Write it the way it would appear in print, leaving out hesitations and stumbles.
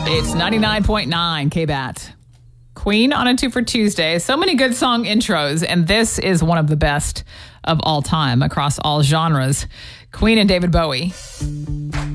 It's 99.9 KBAT. Queen on a 2 for Tuesday. So many good song intros, and this is one of the best of all time across all genres. Queen and David Bowie.